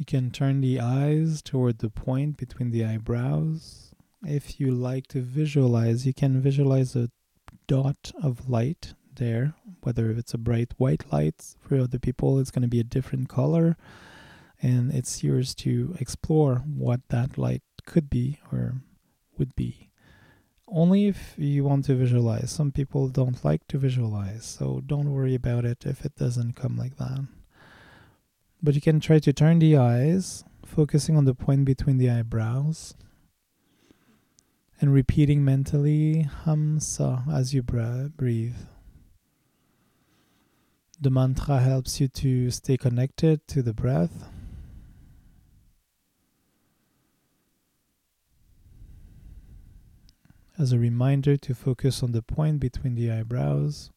You can turn the eyes toward the point between the eyebrows. If you like to visualize, you can visualize a dot of light there, whether it's a bright white light. For other people, it's going to be a different color, and it's yours to explore what that light could be or would be. Only if you want to visualize. Some people don't like to visualize, so don't worry about it if it doesn't come like that. But you can try to turn the eyes, focusing on the point between the eyebrows, and repeating mentally Ham Sa as you breathe. The mantra helps you to stay connected to the breath. As a reminder to focus on the point between the eyebrows.